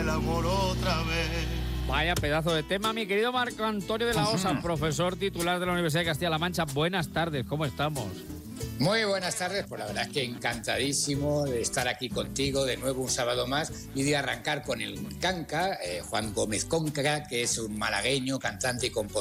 el amor otra vez. Vaya pedazo de tema, mi querido Marco Antonio de la Osa, profesor titular de la Universidad de Castilla-La Mancha. Buenas tardes, ¿cómo estamos? Muy buenas tardes, pues la verdad es que encantadísimo de estar aquí contigo de nuevo un sábado más y de arrancar con el canca, Juan Gómez Conca, que es un malagueño, cantante y compositor